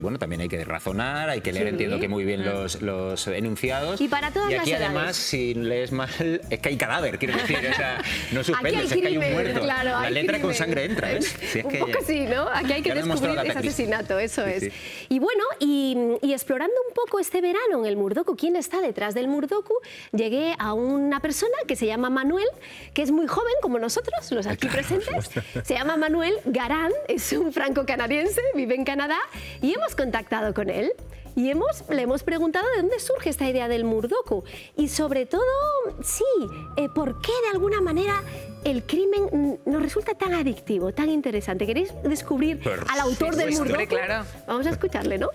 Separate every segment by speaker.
Speaker 1: Bueno, también hay que razonar, hay que leer, entiendo que muy bien los enunciados.
Speaker 2: Y para todas
Speaker 1: y aquí
Speaker 2: las edades.
Speaker 1: además, si lees mal, es que hay cadáver, quiero decir, o sea, no suspendes, es que hay un
Speaker 2: crimen,
Speaker 1: muerto.
Speaker 2: claro,
Speaker 1: la
Speaker 2: hay
Speaker 1: letra
Speaker 2: crimen.
Speaker 1: con sangre entra, ¿ves? Si es
Speaker 2: Un
Speaker 1: que
Speaker 2: poco sí, ¿no? Aquí hay que
Speaker 1: ya lo hemos
Speaker 2: descubrir
Speaker 1: mostrado
Speaker 2: ese
Speaker 1: Agatha Christie.
Speaker 2: asesinato, eso
Speaker 1: Sí,
Speaker 2: es.
Speaker 1: sí.
Speaker 2: Y bueno, y explorando un poco este verano en el Murdoku, ¿quién está detrás del Murdoku? Llegué a una persona que se llama Manuel, que es muy joven, como nosotros, los aquí presentes. Se llama Manuel Garand, es un franco-canadiense, vive en Canadá, y hemos contactado con él. Y le hemos preguntado de dónde surge esta idea del Murdoku. Y sobre todo, sí, por qué de alguna manera el crimen nos resulta tan adictivo, tan interesante. ¿Queréis descubrir al autor del Murdoku?
Speaker 3: Claro.
Speaker 2: Vamos a escucharle, ¿no?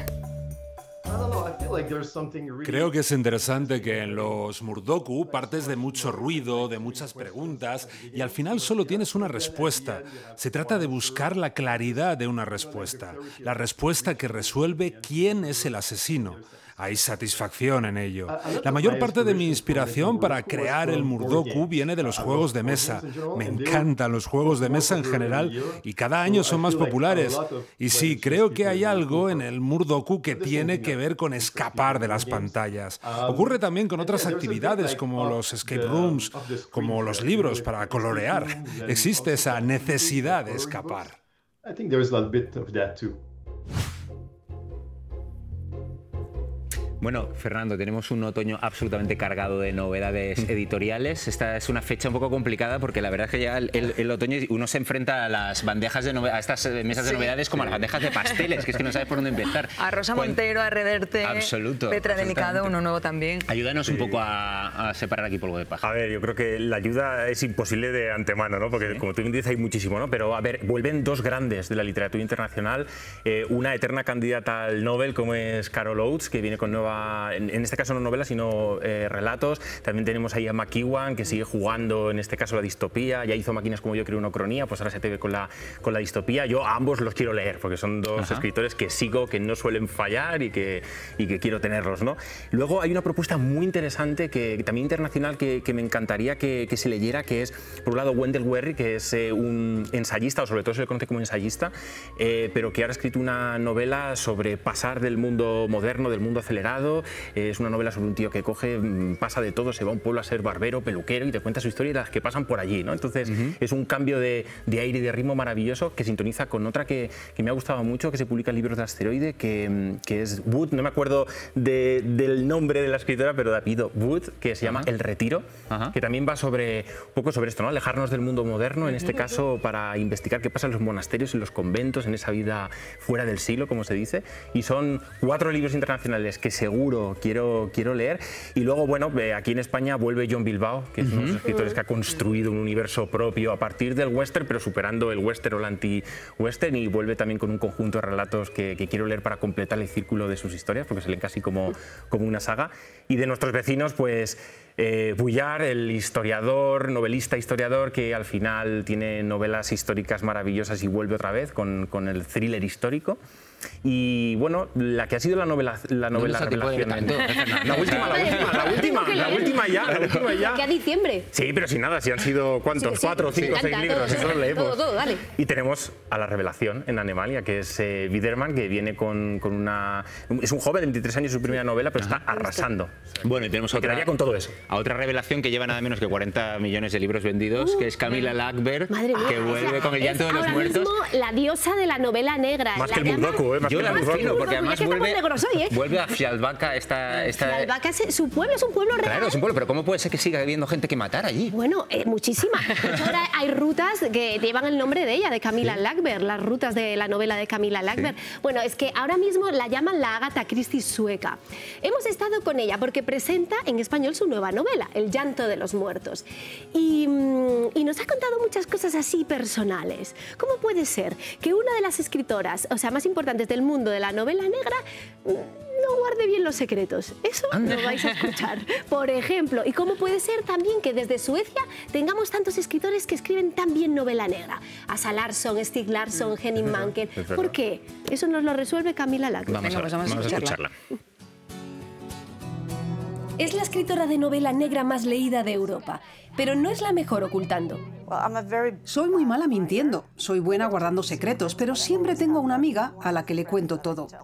Speaker 4: Creo que es interesante que en los Murdoku partes de mucho ruido, de muchas preguntas, y al final solo tienes una respuesta. Se trata de buscar la claridad de una respuesta, la respuesta que resuelve quién es el asesino. Hay satisfacción en ello. La mayor parte de mi inspiración para crear el Murdoku viene de los juegos de mesa. Me encantan los juegos de mesa en general y cada año son más populares. Y sí, creo que hay algo en el Murdoku que tiene que ver con escapar de las pantallas. Ocurre también con otras actividades como los escape rooms, como los libros para colorear. Existe esa necesidad de escapar.
Speaker 1: Bueno, Fernando, tenemos un otoño absolutamente cargado de novedades editoriales. Esta es una fecha un poco complicada porque la verdad es que ya el otoño uno se enfrenta a las bandejas de a estas mesas de novedades como a las bandejas de pasteles, que es que no sabes por dónde empezar.
Speaker 3: A Rosa Montero, a Reverte,
Speaker 1: Absoluto,
Speaker 3: Petra Delicado, uno nuevo también.
Speaker 1: Ayúdanos un poco a separar aquí polvo de paja.
Speaker 5: A ver, yo creo que la ayuda es imposible de antemano, ¿no? Porque como tú me dices hay muchísimo, ¿no? Pero a ver, vuelven dos grandes de la literatura internacional, una eterna candidata al Nobel como es Carol Oates, que viene con nueva, en este caso no novelas, sino relatos. También tenemos ahí a McEwan, que sigue jugando en este caso la distopía, ya hizo Máquinas como yo creo una cronía, pues ahora se te ve con la distopía. Yo a ambos los quiero leer, porque son dos escritores que sigo, que no suelen fallar y que quiero tenerlos, ¿no? Luego hay una propuesta muy interesante, que también internacional, que me encantaría que se leyera, que es, por un lado, Wendell Berry, que es un ensayista, o sobre todo se le conoce como ensayista, pero que ahora ha escrito una novela sobre pasar del mundo moderno, del mundo acelerado. Es una novela sobre un tío que coge, pasa de todo, se va a un pueblo a ser barbero, peluquero y te cuenta su historia y las que pasan por allí, ¿no? Entonces es un cambio de aire y de ritmo maravilloso que sintoniza con otra que me ha gustado mucho, que se publica en Libros de Asteroide, que es Wood, no me acuerdo del nombre de la escritora, pero de apellido Wood, que se llama El Retiro, que también va un poco sobre esto, ¿no? Alejarnos del mundo moderno, en este caso para investigar qué pasa en los monasterios, en los conventos, en esa vida fuera del siglo, como se dice, y son 4 libros internacionales que seguro quiero leer. Y luego, bueno, aquí en España vuelve John Bilbao, que es uno de los escritores que ha construido un universo propio a partir del western, pero superando el western o el anti-western, y vuelve también con un conjunto de relatos que quiero leer para completar el círculo de sus historias, porque se leen casi como una saga. Y de nuestros vecinos, pues Vuillard, el historiador, novelista historiador, que al final tiene novelas históricas maravillosas y vuelve otra vez con el thriller histórico. Y bueno, la que ha sido la novela revelación. La última ya.
Speaker 2: Que a diciembre.
Speaker 5: Sí, pero sin nada, si han sido ¿cuántos?
Speaker 2: Sí,
Speaker 5: 4, 5, 6 libros, eso lo leemos.
Speaker 2: Todo, dale.
Speaker 5: Y tenemos a la revelación en Animalia, que es Biderman, que viene con una... Es un joven de 23 años, su primera novela, pero está arrasando.
Speaker 1: Bueno, y tenemos
Speaker 5: Me quedaría con todo eso.
Speaker 1: a otra revelación que lleva nada menos que 40 millones de libros vendidos, que es Camila Lackberg, que vuelve con El llanto de los muertos.
Speaker 2: Mismo la diosa de la novela negra.
Speaker 5: Más que el Murdoku,
Speaker 1: Yo la imagino, porque además vuelve a Fialbaca.
Speaker 2: Fialbaca, su pueblo es un pueblo real.
Speaker 1: Claro, es un pueblo, pero ¿cómo puede ser que siga habiendo gente que matar allí?
Speaker 2: Bueno, muchísima. Ahora hay rutas que llevan el nombre de ella, de Camila Lackberg, las rutas de la novela de Camila Lackberg. Bueno, es que ahora mismo la llaman la Agatha Christie sueca. Hemos estado con ella porque presenta en español su nueva novela, El llanto de los muertos. Y nos ha contado muchas cosas así personales. ¿Cómo puede ser que una de las escritoras, o sea, más importantes del mundo de la novela negra, no guarde bien los secretos? Eso lo vais a escuchar. Por ejemplo, ¿y cómo puede ser también que desde Suecia tengamos tantos escritores que escriben tan bien novela negra? Asa Larsson, Stieg Larsson, Henning Mankell. ¿Por qué? Eso nos lo resuelve Camila Lackberg.
Speaker 1: Vamos a escucharla.
Speaker 6: Es la escritora de novela negra más leída de Europa, pero no es la mejor ocultando.
Speaker 7: Soy muy mala mintiendo, soy buena guardando secretos, pero siempre tengo una amiga a la que le cuento todo.